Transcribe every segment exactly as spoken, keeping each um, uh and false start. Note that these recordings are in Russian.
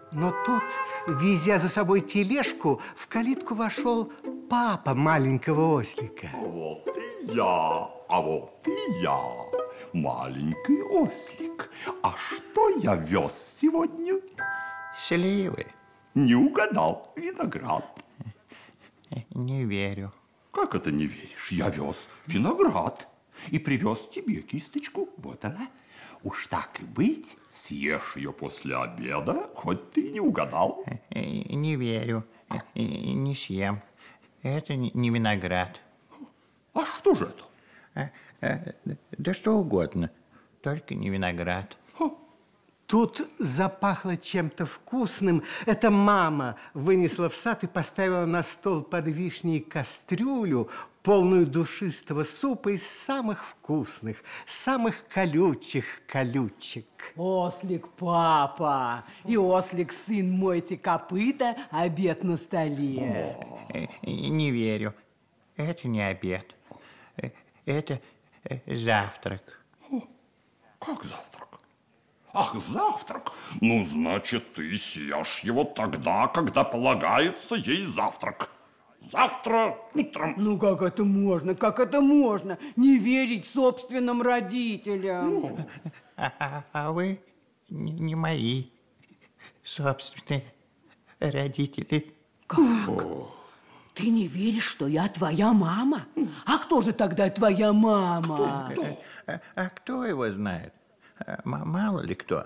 Но тут, везя за собой тележку, в калитку вошел папа маленького ослика. Вот и я, а вот и я, маленький ослик. А что я вез сегодня? Сливы. Не угадал, виноград. Не верю. Как это не веришь? Я вез виноград и привез тебе кисточку. Вот она. Уж так и быть, съешь ее после обеда, хоть ты не угадал. Не верю, не съем. Это не виноград. А что же это? Да что угодно, только не виноград. Тут запахло чем-то вкусным. Это мама вынесла в сад и поставила на стол под вишней кастрюлю, полную душистого супа из самых вкусных, самых колючих колючек. Ослик папа и ослик сын, мойте копыта, обед на столе. Не верю, это не обед, это завтрак. Как завтрак? Ах, завтрак? Ну, значит, ты съешь его тогда, когда полагается есть завтрак. Завтра утром. Ну, как это можно? Как это можно? Не верить собственным родителям. Ну. А, а, а вы не, не мои собственные родители. Как? О. Ты не веришь, что я твоя мама? А кто же тогда твоя мама? Кто? А, а кто его знает? Мало ли кто.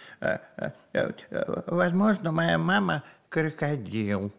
Возможно, моя мама крокодил.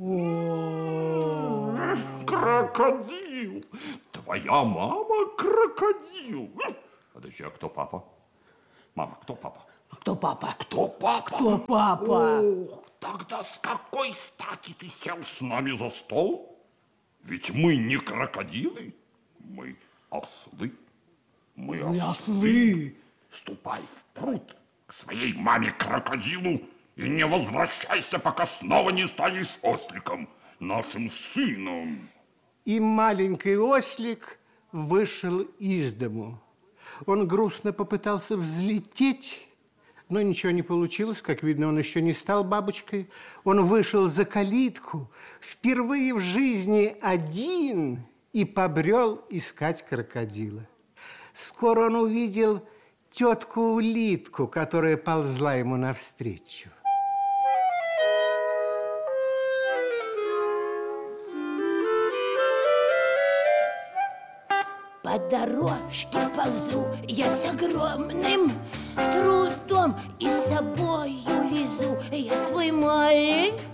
Крокодил? Твоя мама крокодил? Подожди, а кто папа? Мама, кто папа? Кто папа? Кто папа? Кто папа? Ох, тогда с какой стати ты сел с нами за стол? Ведь мы не крокодилы, мы ослы. Мы Мы ослы. ослы. Ступай в пруд к своей маме-крокодилу и не возвращайся, пока снова не станешь осликом, нашим сыном. И маленький ослик вышел из дому. Он грустно попытался взлететь, но ничего не получилось. Как видно, он еще не стал бабочкой. Он вышел за калитку, впервые в жизни один, и побрел искать крокодила. Скоро он увидел тетку-улитку, которая ползла ему навстречу. По дорожке ползу я с огромным трудом и с собою везу я свой маленький